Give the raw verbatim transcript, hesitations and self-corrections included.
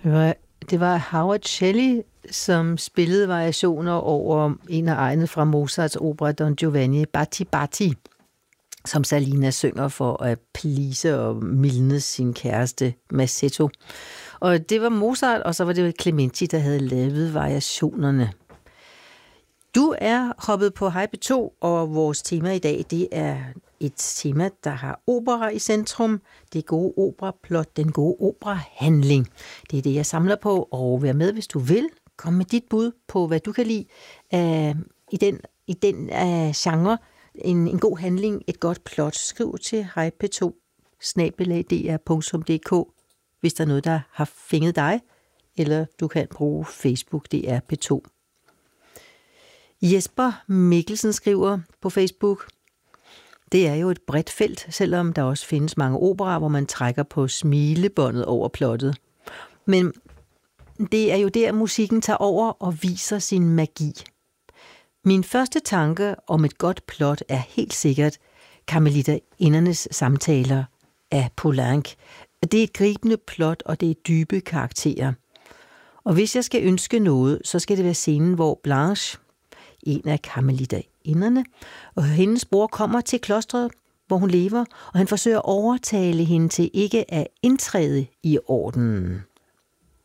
Det var, det var Howard Shelley, som spillede variationer over en af egne fra Mozarts opera Don Giovanni, Batti Batti, som Salina synger for at please og mildne sin kæreste Massetto. Og det var Mozart, og så var det Clementi, der havde lavet variationerne. Du er hoppet på Hej P to, og vores tema i dag, det er et tema, der har opera i centrum. Det gode operaplot, den gode operahandling. Det er det, jeg samler på, og vær med, hvis du vil. Kom med dit bud på, hvad du kan lide uh, i den, i den uh, genre. En, en god handling, et godt plot. Skriv til hej p to snabel-a d r punktum d k, hvis der er noget, der har fænget dig, eller du kan bruge Facebook, D R P to. Jesper Mikkelsen skriver på Facebook: det er jo et bredt felt, selvom der også findes mange operaer, hvor man trækker på smilebåndet over plottet. Men det er jo der, musikken tager over og viser sin magi. Min første tanke om et godt plot er helt sikkert Karmeliterindernes samtaler af Poulenc. Det er et gribende plot, og det er dybe karakterer. Og hvis jeg skal ønske noget, så skal det være scenen, hvor Blanche, en af karmeliterinderne, og hendes bror kommer til klostret, hvor hun lever, og han forsøger at overtale hende til ikke at indtræde i ordenen.